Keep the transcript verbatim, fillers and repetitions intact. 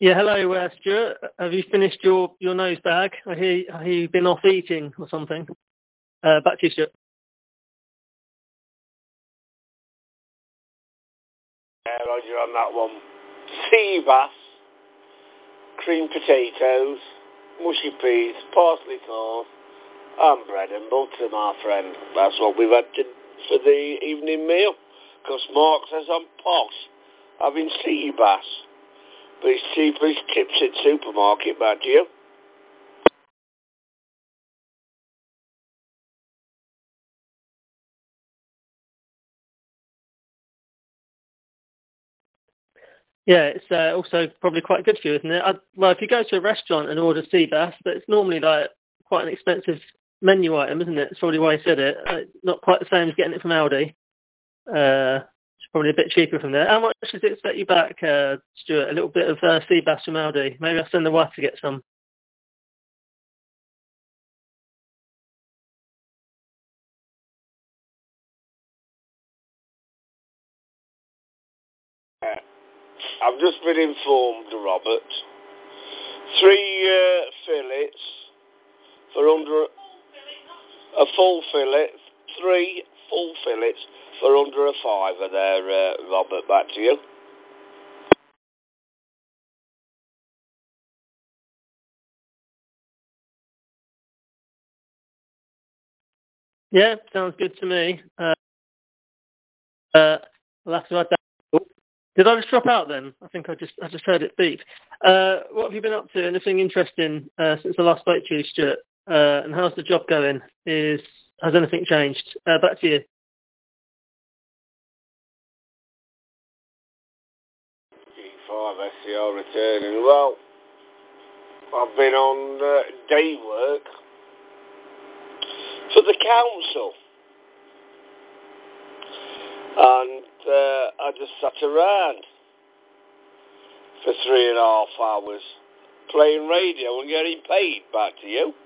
Yeah, hello, uh, Stuart. Have you finished your, your nose bag? I hear, I hear you've been off eating or something. Uh, back to you, Stuart. Yeah, Roger, on that one. Sea bass, cream potatoes, mushy peas, parsley sauce, and bread and butter, my friend. That's what we've had to, for the evening meal. Because Mark says I'm posh having sea bass. But it's cheaper as chips at supermarket, back to you. Yeah, it's uh, also probably quite good for you, isn't it? I, well, if you go to a restaurant and order sea bass, but it's normally like quite an expensive menu item, isn't it? That's probably why I said it. Uh, not quite the same as getting it from Aldi. Uh, it's probably a bit cheaper from there. How much does it set you back, uh, Stuart? A little bit of uh, sea bass from Aldi. Maybe I'll send the wife to get some. Uh, I've just been informed, Robert. Three uh, fillets for under a full fillet. Three full fillets for under a fiver there, uh, Robert. Back to you. Yeah, sounds good to me. Uh, uh, I'll have to add that. Oh, did I just drop out then? I think I just I just heard it beep. Uh, what have you been up to? Anything interesting uh, since I last spoke to you, Stuart? Uh, and how's the job going? Is has anything changed? Uh, back to you. G five S C R returning. Well, I've been on uh, day work for the council, and uh, I just sat around for three and a half hours playing radio and getting paid. Back to you.